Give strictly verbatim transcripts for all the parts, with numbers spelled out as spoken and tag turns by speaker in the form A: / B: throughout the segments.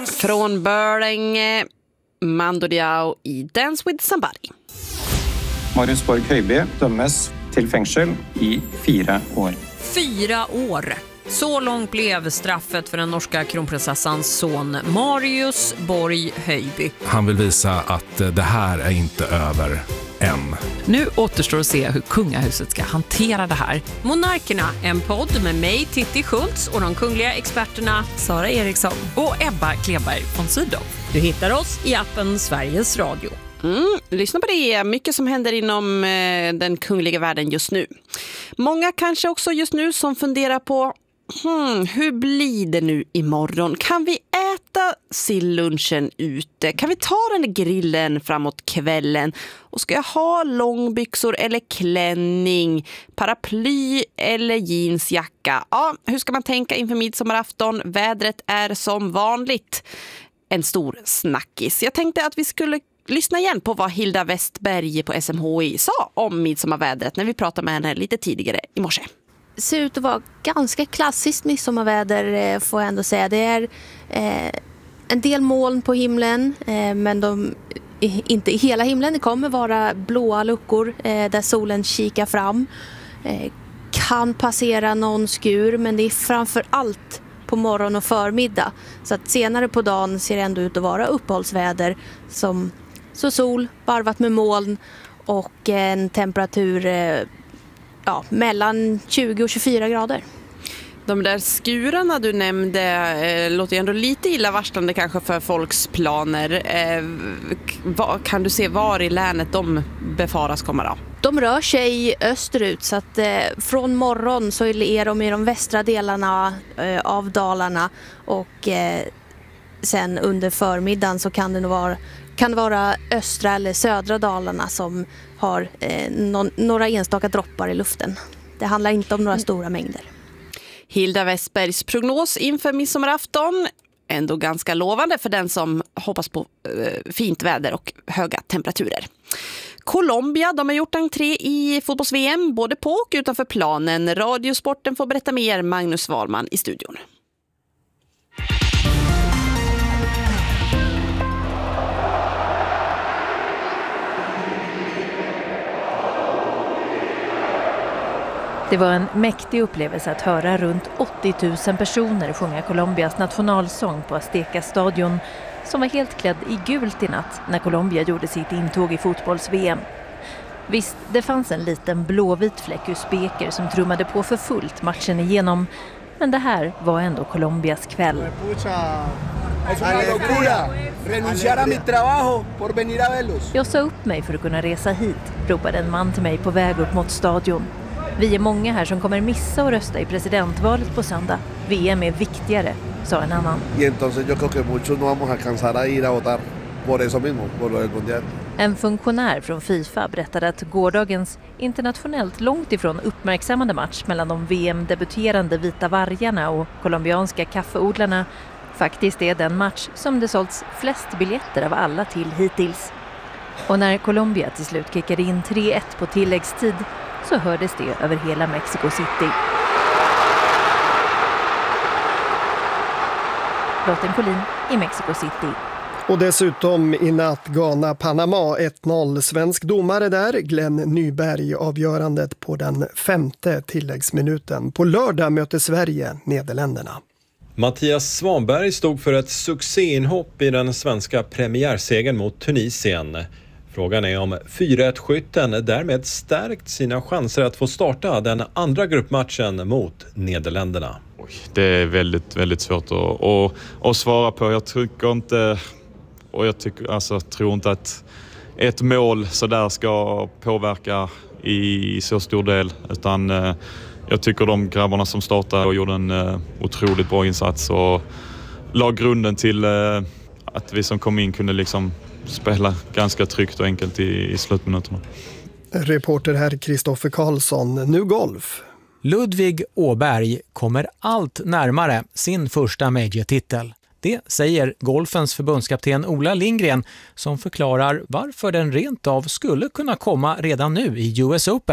A: Från Borlänge, Mando Diao i Dance with Somebody.
B: Marius Borg Høiby dömes till fängelse i fyra år.
C: Fyra år. Så långt blev straffet för den norska kronprinsessans son Marius Borg Høiby.
D: Han vill visa att det här är inte över än.
C: Nu återstår att se hur kungahuset ska hantera det här. Monarkerna, en podd med mig, Titti Schultz, och de kungliga experterna Sara Eriksson och Ebba Kleberg von Sydow. Du hittar oss i appen Sveriges Radio.
A: Mm, lyssna på det. Mycket som händer inom eh, den kungliga världen just nu. Många kanske också just nu som funderar på hmm, hur blir det nu imorgon? Kan vi äta sillunchen ute? Kan vi ta den grillen framåt kvällen? Och ska jag ha långbyxor eller klänning? Paraply eller jeansjacka? Ja, hur ska man tänka inför midsommarafton? Vädret är som vanligt en stor snackis. Jag tänkte att vi skulle lyssna igen på vad Hilda Westberg på S M H I sa om midsommarvädret när vi pratade med henne lite tidigare i morse.
E: Det ser ut att vara ganska klassiskt midsommarväder, får jag ändå säga. Det är eh, en del moln på himlen, eh, men de, inte i hela himlen. Det kommer vara blåa luckor eh, där solen kikar fram. Eh, kan passera någon skur, men det är framför allt på morgon och förmiddag. Så att senare på dagen ser det ändå ut att vara uppehållsväder som så sol, varvat med moln och en temperatur eh, ja, mellan tjugo och tjugofyra grader.
A: De där skurarna du nämnde eh, låter ju ändå lite illavarslande kanske för folks planer. Eh, va, kan du se var i länet de befaras komma då?
E: De rör sig österut, så att eh, från morgon så är de i de västra delarna eh, av Dalarna, och eh, sen under förmiddagen så kan det nog vara, kan det vara östra eller södra Dalarna som har eh, no- några enstaka droppar i luften. Det handlar inte om några stora mängder.
A: Hilda Westbergs prognos inför midsommarafton ändå ganska lovande för den som hoppas på eh, fint väder och höga temperaturer. Colombia, de har gjort entré i fotbolls-V M både på och utanför planen. Radiosporten får berätta mer, Magnus Wahlman i studion.
F: Det var en mäktig upplevelse att höra runt åttio tusen personer sjunga Colombias nationalsång på Azteca-stadion, som var helt klädd i gult i natt när Colombia gjorde sitt intåg i fotbolls-V M. Visst, det fanns en liten blåvit fläck ur speker som trummade på för fullt matchen igenom, men det här var ändå Colombias kväll. Jag sa upp mig för att kunna resa hit, ropade en man till mig på väg upp mot stadion. Vi är många här som kommer missa och rösta i presidentvalet på söndag. V M är viktigare, sa en annan. En funktionär från FIFA berättade att gårdagens internationellt långt ifrån uppmärksammade match mellan de V M-debuterande vita vargarna och colombianska kaffeodlarna faktiskt är den match som det sålts flest biljetter av alla till hittills. Och när Colombia till slut kickade in tre ett på tilläggstid så hördes det över hela Mexico City. Lotten Collin i Mexico City.
G: Och dessutom i natt Ghana-Panama ett noll. Svensk domare där, Glenn Nyberg, avgörandet på den femte tilläggsminuten. På lördag möter Sverige Nederländerna.
H: Mattias Svanberg stod för ett succéinhopp i den svenska premiärsegern mot Tunisien. Frågan är om fyra ett-skytten därmed stärkt sina chanser att få starta den andra gruppmatchen mot Nederländerna.
I: Det är väldigt, väldigt svårt att, att, att svara på. Jag tycker inte, och jag tycker, alltså, tror inte att ett mål så där ska påverka i så stor del. Utan jag tycker de grabbarna som startade och gjorde en otroligt bra insats och la grunden till att vi som kom in kunde liksom spela ganska tryggt och enkelt i, i slutminuterna.
G: Reporter här Kristoffer Karlsson. Nu golf.
J: Ludvig Åberg kommer allt närmare sin första major-titel. Det säger golfens förbundskapten Ola Lindgren, som förklarar varför den rent av skulle kunna komma redan nu i U S Open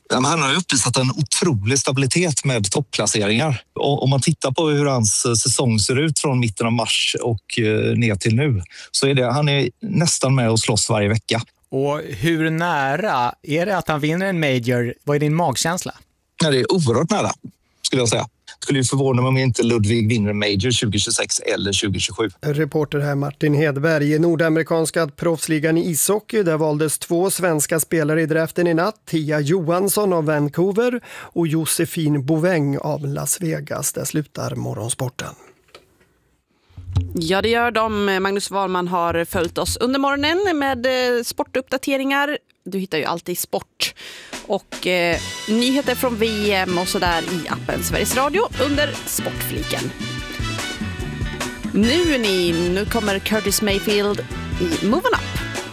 K: Han har uppvisat en otrolig stabilitet med toppplaceringar. Om man tittar på hur hans säsong ser ut från mitten av mars och ner till nu så är det, han är nästan med och slåss varje vecka.
J: Och hur nära är det att han vinner en major? Vad är din magkänsla?
K: Ja, det är oerhört nära, skulle jag säga. Skulle ju förvåna mig om inte Ludvig vinner major tjugo tjugosex eller tjugo tjugosju.
G: Reporter här Martin Hedberg. I nordamerikanska proffsligan i ishockey där valdes två svenska spelare i draften i natt. Tia Johansson av Vancouver och Josefin Boväng av Las Vegas. Där slutar morgonsporten.
A: Ja, det gör de. Magnus Wahlman har följt oss under morgonen med sportuppdateringar. Du hittar ju alltid sport och eh, nyheter från V M och sådär i appen Sveriges Radio under sportfliken. Nu, ni, nu kommer Curtis Mayfield i Moving Up.